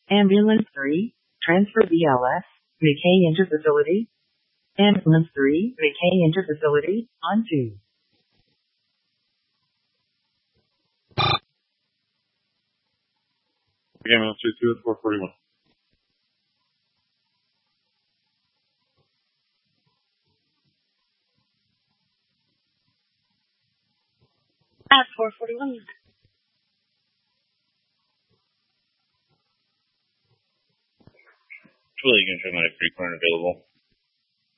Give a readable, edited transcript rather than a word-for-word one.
Ambulance 3, transfer BLS, McKay into facility. Ambulance 3, McKay into facility, on 2. Ambulance 2 at 441. At 441. Really, you can show my frequent available.